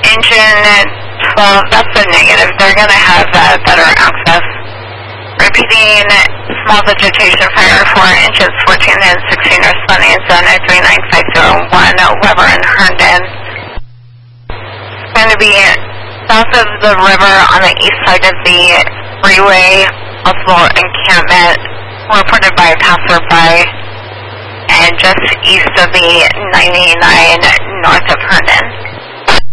engine 12, that's a negative. They're going to have better access. Repeating, small vegetation fire 4 inches, 14 and 16 responding zone 39501, Weber and Herndon. It's going to be south of the river on the east side of the freeway, possible encampment reported by a passerby, and just east of the 99 north of Herndon.